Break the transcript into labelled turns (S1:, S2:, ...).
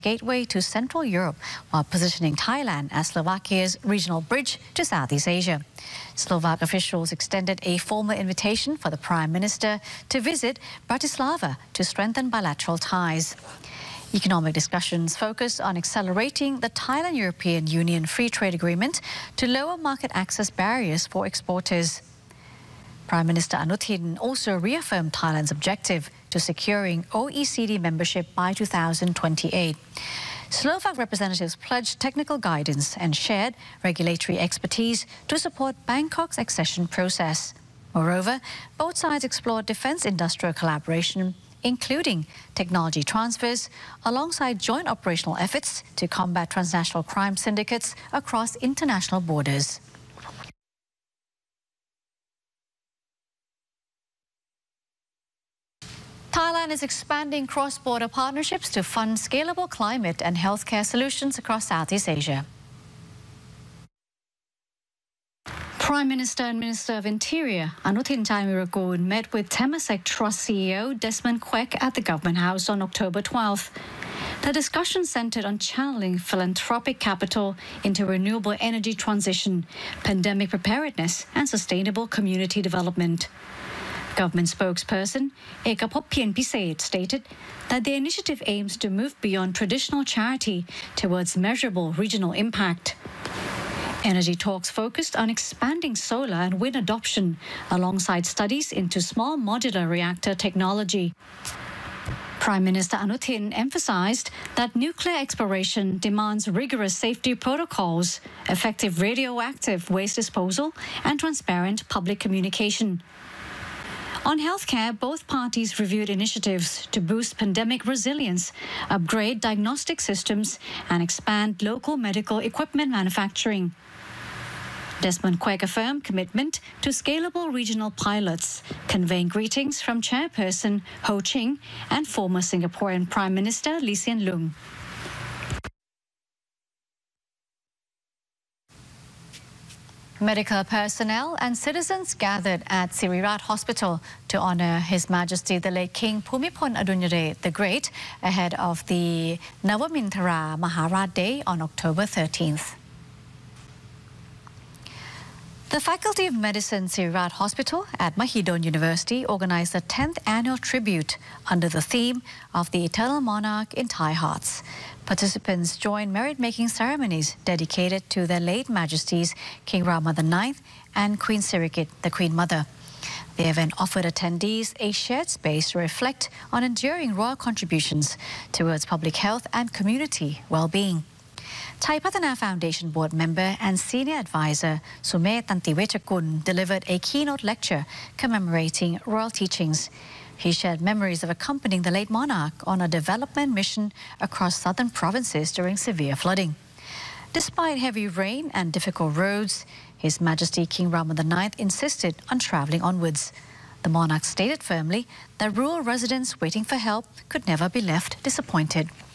S1: gateway to Central Europe while positioning Thailand as Slovakia's regional bridge to Southeast Asia. Slovak officials extended a formal invitation for the Prime Minister to visit Bratislava to strengthen bilateral ties. Economic discussions focus on accelerating the Thailand-European Union Free Trade Agreement to lower market access barriers for exporters. Prime Minister Anutin also reaffirmed Thailand's objective to securing OECD membership by 2028. Slovak representatives pledged technical guidance and shared regulatory expertise to support Bangkok's accession process. Moreover, both sides explored defense industrial collaboration, including technology transfers, alongside joint operational efforts to combat transnational crime syndicates across international borders. Thailand is expanding cross-border partnerships to fund scalable climate and healthcare solutions across Southeast Asia. Prime Minister and Minister of Interior Anutin Jaimiragun met with Temasek Trust CEO Desmond Quek at the Government House on October 12th. The discussion centered on channeling philanthropic capital into renewable energy transition, pandemic preparedness, and sustainable community development. Government spokesperson Ekapop Pienpiset stated that the initiative aims to move beyond traditional charity towards measurable regional impact. Energy talks focused on expanding solar and wind adoption alongside studies into small modular reactor technology. Prime Minister Anutin emphasized that nuclear exploration demands rigorous safety protocols, effective radioactive waste disposal, and transparent public communication. On healthcare, both parties reviewed initiatives to boost pandemic resilience, upgrade diagnostic systems, and expand local medical equipment manufacturing. Desmond Quek affirmed commitment to scalable regional pilots, conveying greetings from Chairperson Ho Ching and former Singaporean Prime Minister Lee Hsien Loong. Medical personnel and citizens gathered at Sirirat Hospital to honour His Majesty the late King Bhumibol Adulyadej the Great ahead of the Navamintara Maharaj Day on October 13th. The Faculty of Medicine Sirirat Hospital at Mahidol University organised the 10th annual tribute under the theme of the Eternal Monarch in Thai Hearts. Participants joined merit-making ceremonies dedicated to their late Majesties King Rama IX and Queen Sirikit, the Queen Mother. The event offered attendees a shared space to reflect on enduring royal contributions towards public health and community well-being. Thai Patana Foundation board member and senior advisor Sumet Tantiwechakul delivered a keynote lecture commemorating royal teachings. He shared memories of accompanying the late monarch on a development mission across southern provinces during severe flooding. Despite heavy rain and difficult roads, His Majesty King Rama IX insisted on travelling onwards. The monarch stated firmly that rural residents waiting for help could never be left disappointed.